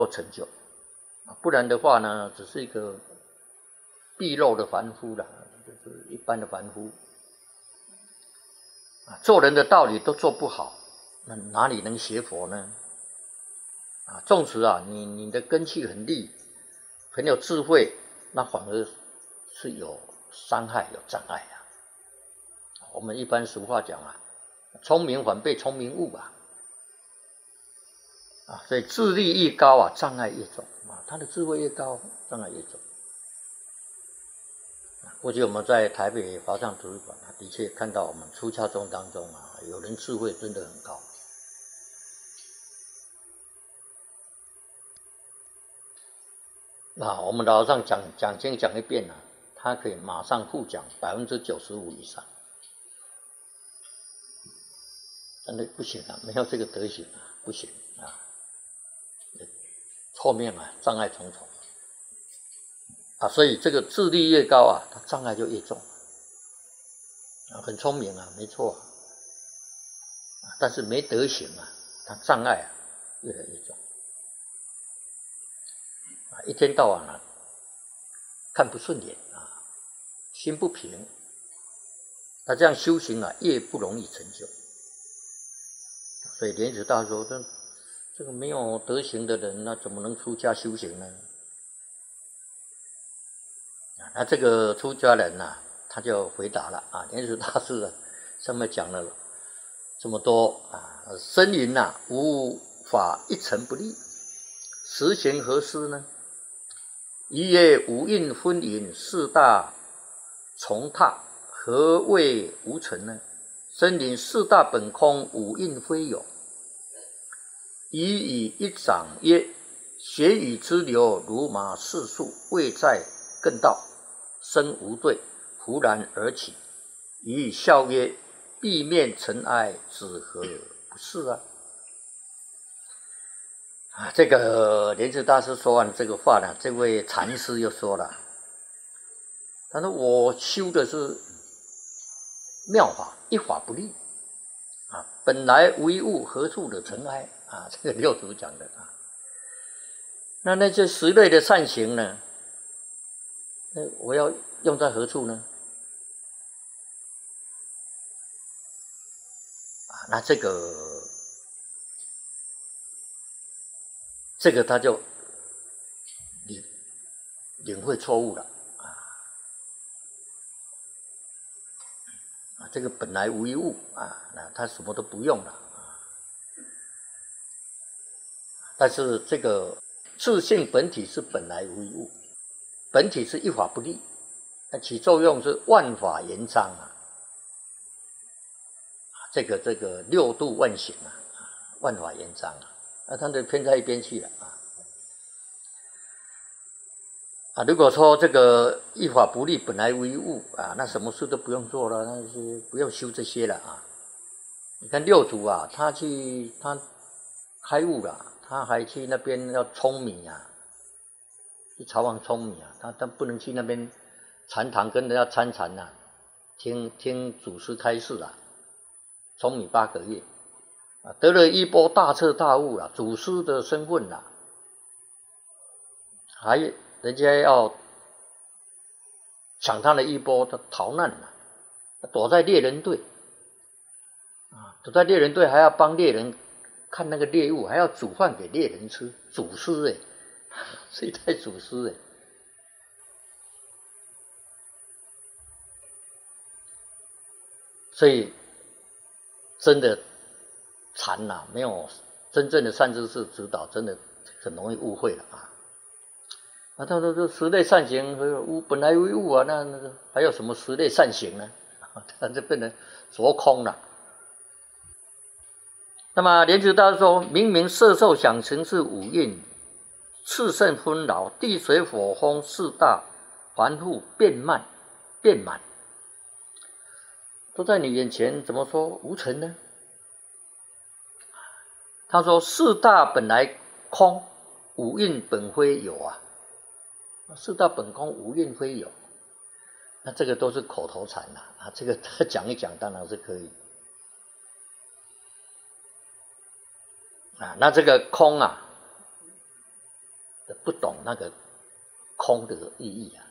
成就，不然的话呢，只是一个鄙陋的凡夫啦，就是一般的凡夫。做人的道理都做不好，那哪里能学佛呢？纵使你的根器很利，很有智慧，那反而是有伤害、有障碍啊。我们一般俗话讲聪明反被聪明误所以智力越高障碍越重他的智慧越高，障碍越重。过去我们在台北华藏图书馆的确看到我们出家众当中有人智慧真的很高。我们老上讲经讲一遍他可以马上复讲95%以上，真的不行没有这个德行不行后面障碍重重所以这个智力越高他障碍就越重很聪明没错但是没德行他障碍越来越重一天到晚看不顺眼心不平，那这样修行越不容易成就。所以莲池大说这个没有德行的人那怎么能出家修行呢？那这个出家人他就回答了莲池大师上面讲了这么多僧云无法一尘不立，实行何施呢？一曰五蕴分隐，四大重踏，何谓无尘呢？僧云四大本空，五蕴非有。以一掌曰：血雨之流，如马四速，未在更道，身无对，忽然而起。以笑曰：地面尘埃，子何不是这个莲池大师说完这个话呢，这位禅师又说了，他说我修的是妙法，一法不立本来无一物，何处惹尘埃这个六祖讲的那些十类的善行呢，我要用在何处呢？那这个他就领会错误了这个本来无一物那他什么都不用了但是这个自性本体是本来无一物，本体是一法不立，那起作用是万法严章这个六度万行万法严章他就偏在一边去了如果说这个一法不立，本来无一物那什么事都不用做了，那是不用修这些了你看六祖他开悟了，他还去那边要舂米去朝王舂米他不能去那边禅堂跟人家参禅听祖师开示舂米8个月得了一波大彻大悟祖师的身份还人家要抢他的衣钵，他逃难躲在猎人队躲在猎人队还要帮猎人看那个猎物，还要煮饭给猎人吃，祖师是一代祖师所以真的禅没有真正的善知识指导，真的很容易误会了他说这十类善行本来无一物那还有什么十类善行呢？他就变成着空了。那么莲池大师说，明明色受想行识五蕴，炽盛纷扰，地水火风四大凡复变满，都在你眼前，怎么说无尘呢？他说四大本来空，五蕴本非有四大本空，五蕴非有，那这个都是口头禅这个他讲一讲当然是可以那这个空不懂那个空的意义啊。